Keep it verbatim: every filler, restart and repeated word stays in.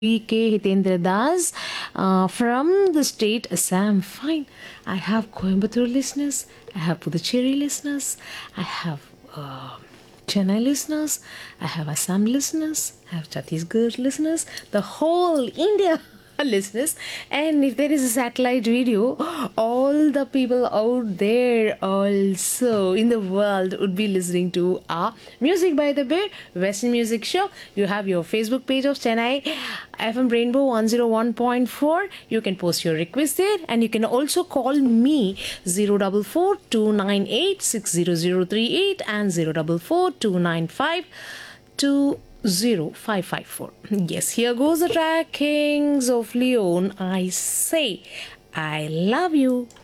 V K Hitendra Das uh, from the state Assam. Fine. I have Coimbatore listeners. I have Puducherry listeners. I have uh, Chennai listeners. I have Assam listeners. I have Chhattisgarh listeners. The whole India listeners. And if there is a satellite video, all the people out there also in the world would be listening to our Music by the Bay Western Music Show. You have your Facebook page of Chennai F M Rainbow one oh one point four. You can post your request there, and you can also call me zero four four two nine eight six zero zero three eight and zero four four two nine five two zero five five four. Yes, here goes the track Kings of Leon. I say I love you.